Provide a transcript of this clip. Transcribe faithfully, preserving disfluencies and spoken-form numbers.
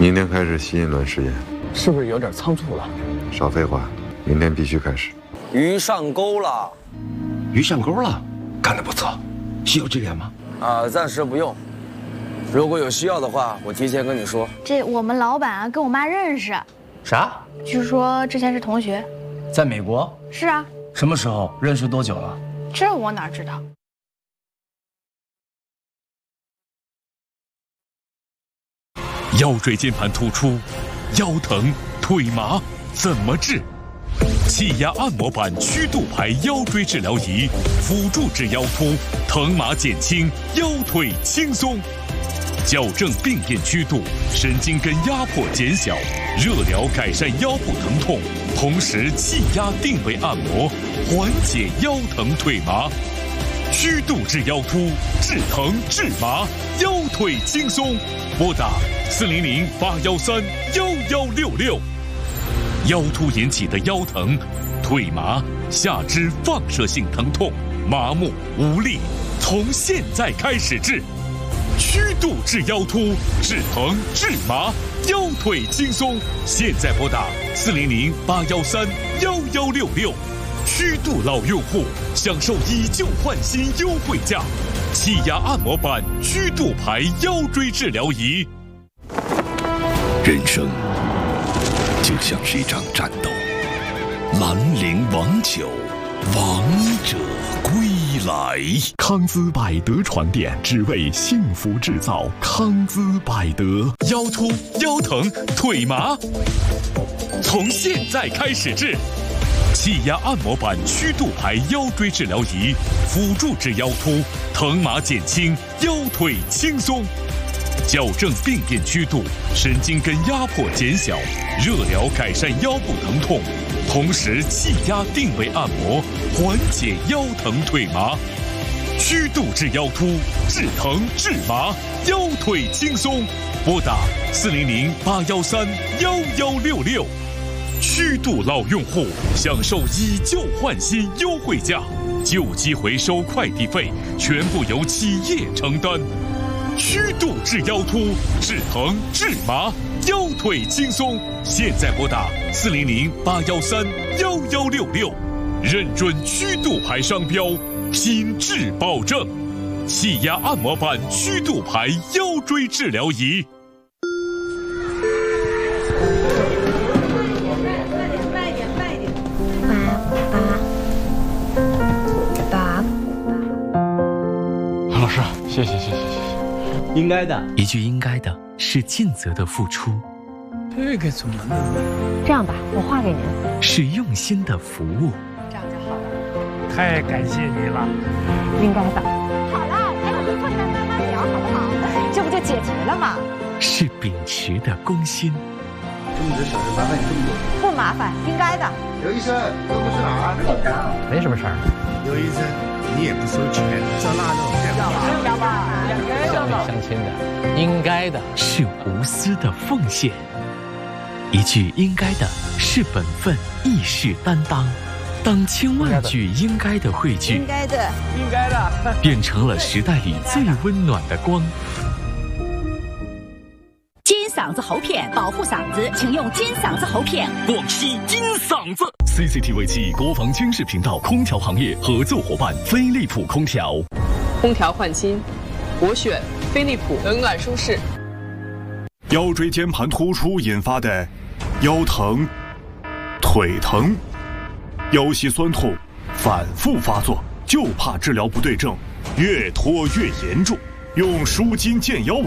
明天开始新一轮实验， 是不是有点仓促了？ 少废话，明天必须开始。 鱼上钩了， 鱼上钩了，干得不错。需要支援吗？ 啊，暂时不用。如果有需要的话，我提前跟你说。 这我们老板啊，跟我妈认识。 啥？ 据说之前是同学。 在美国？ 是啊。 什么时候？认识多久了？ 这我哪知道？ 腰椎间盘突出，腰疼、腿麻怎么治？气压按摩板曲度排腰椎治疗仪，辅助治腰突，疼麻减轻，腰腿轻松。矫正病变曲度，神经根压迫减小，热疗改善腰部疼痛，同时气压定位按摩，缓解腰疼腿麻。曲度治腰突，治疼治麻，腰腿轻松。拨打四零零八幺三幺幺六六。腰突引起的腰疼、腿麻、下肢放射性疼痛、麻木无力，从现在开始治。曲度治腰突，治疼治麻，腰腿轻松。现在拨打四零零八幺三幺幺六六。曲度老用户享受以旧换新优惠价，气压按摩板曲度排腰椎治疗仪。 人生就像是一场战斗，兰陵王酒，王者归来。 康姿百德床垫，只为幸福制造。康姿百德， 腰突、腰疼、腿麻，从现在开始治。气压按摩板曲度排腰椎治疗仪，辅助治腰突，疼麻减轻，腰腿轻松。矫正病变曲度，神经根压迫减小，热疗改善腰部疼痛，同时气压定位按摩，缓解腰疼腿麻。曲度治腰突，治疼治麻，腰腿轻松。拨打四零零八幺三幺幺六六。曲度老用户享受以旧换新优惠价，旧机回收快递费全部由企业承担。曲度治腰突，治疼治麻，腰腿轻松。现在拨打四零零八幺三幺幺六六，认准曲度牌商标，品质保证。气压按摩板曲度牌腰椎治疗仪。 老师，谢谢谢谢谢谢，应该的。 一句应该的是尽责的付出， 这个怎么弄？ 这样吧，我画给您。 是用心的服务。 这样就好了。 太感谢你了。 应该的。好了，陪我们做一下妈妈聊好不好？这不就解决了吗？ 是秉持的公心。 这么点小事麻烦你这么多？ 不麻烦，应该的。 刘医生，都不是哪儿？ 没什么事儿。 刘医生，你也不收钱，这那种要吧？要吧？ 相亲相亲的，应该的。 是无私的奉献。一句应该的是本分，亦是担当。当千万句应该的汇聚， 应该的， 应该的， 变成了时代里最温暖的光。 金嗓子喉片保护嗓子，请用金嗓子喉片。 广西金嗓子 C C T V 七国防军事频道空调行业合作伙伴飞利浦空调。 空调换新，我选飞利浦，冷暖舒适。 腰椎间盘突出引发的腰疼、腿疼、腰膝酸痛反复发作，就怕治疗不对症，越拖越严重。用舒筋健腰